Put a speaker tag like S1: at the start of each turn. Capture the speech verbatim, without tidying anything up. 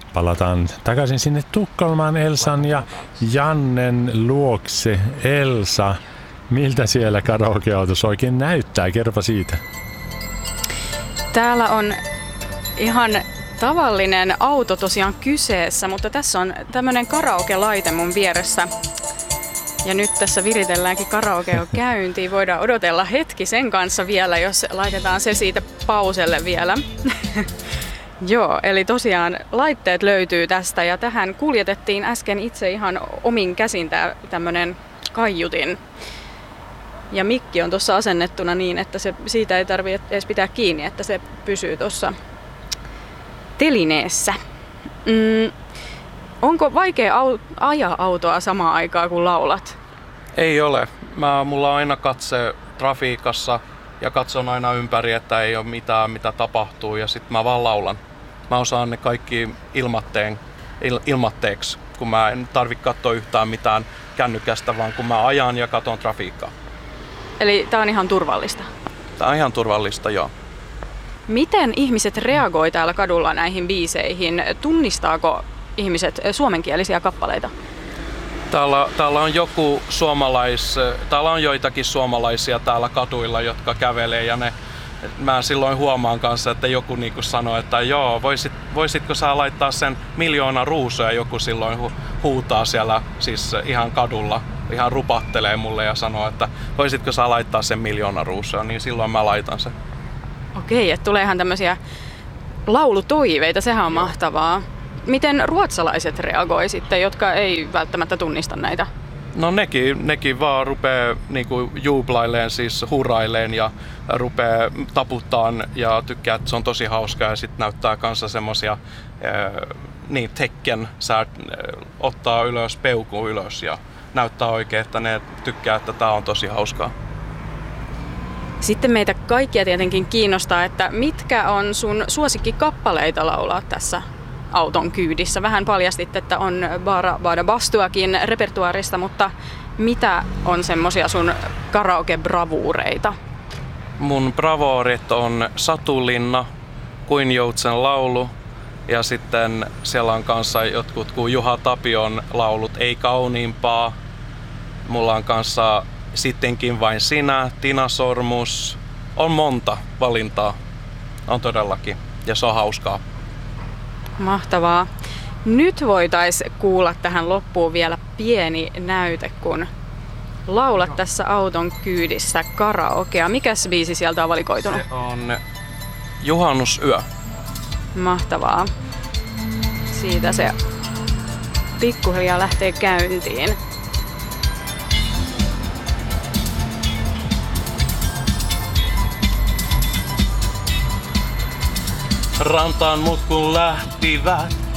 S1: Palataan takaisin sinne Tukholmaan Elsan ja Jannen luokse. Elsa, miltä siellä karaokeautossa oikein näyttää? Kerropa siitä.
S2: Täällä on ihan tavallinen auto tosiaan kyseessä, mutta tässä on tämmöinen karaoke-laite mun vieressä. Ja nyt tässä viritelläänkin karaokea käyntiin. Voidaan odotella hetki sen kanssa vielä, jos laitetaan se siitä pauselle vielä. Joo, eli tosiaan laitteet löytyy tästä ja tähän kuljetettiin äsken itse ihan omin käsin tää tämmönen kaiutin. Ja mikki on tuossa asennettuna niin, että se, siitä ei tarvitse edes pitää kiinni, että se pysyy tuossa telineessä. Mm, onko vaikea au- ajaa autoa samaan aikaan kun laulat?
S3: Ei ole. Mä, mulla on aina katse trafiikassa ja katson aina ympäri, että ei ole mitään, mitä tapahtuu ja sitten mä vaan laulan. Mä osaan ne kaikki ilmatteen, il, ilmatteeksi, kun mä en tarvitse katsoa yhtään mitään kännykästä, vaan kun mä ajan ja katon trafiikkaa.
S2: Eli tää on ihan turvallista?
S3: Tää on ihan turvallista, joo.
S2: Miten ihmiset reagoi täällä kadulla näihin biiseihin? Tunnistaako ihmiset suomenkielisiä kappaleita?
S3: Täällä, täällä on joku suomalais, täällä on joitakin suomalaisia täällä kaduilla, jotka kävelee ja ne, mä silloin huomaan kanssa, että joku niinku sanoo, että joo, voisit, voisitko sä laittaa sen miljoona ruusuja, joku silloin hu, huutaa siellä siis ihan kadulla, ihan rupahtelee mulle ja sanoo, että voisitko sä laittaa sen miljoona ruusuja, niin silloin mä laitan sen.
S2: Okei, että tuleehan tämmöisiä laulutoiveita, sehän on mahtavaa. Miten ruotsalaiset reagoi sitten, jotka ei välttämättä tunnista näitä?
S3: No nekin, nekin vaan rupeaa niinku juublaileen, siis huraileen ja rupeaa taputtaan ja tykkää, että se on tosi hauskaa ja sitten näyttää kanssa semmosia niin tekken, sä ottaa ylös, peukku ylös ja näyttää oikein, että ne tykkää, että tää on tosi hauskaa.
S2: Sitten meitä kaikkia tietenkin kiinnostaa, että mitkä on sun suosikkikappaleita laulaa tässä auton kyydissä. Vähän paljastit, että on Bara Bada Bastuakin repertuaarista, mutta mitä on semmosia sun karaoke-bravuureita?
S3: Mun bravoorit on Satulinna, Kuin joutsen laulu ja sitten siellä on kanssa jotkut kuin Juha Tapion laulut Ei kauniimpaa. Mulla on kanssa Sittenkin vain sinä, Tina Sormus. On monta valintaa. On todellakin. Ja se on hauskaa.
S2: Mahtavaa. Nyt voitaisiin kuulla tähän loppuun vielä pieni näyte, kun laulat tässä auton kyydissä karaokea. Mikäs biisi sieltä on valikoitunut?
S3: Se on Juhannusyö.
S2: Mahtavaa. Siitä se pikkuhiljaa lähtee käyntiin.
S3: Rantaan mut kun lähtivät,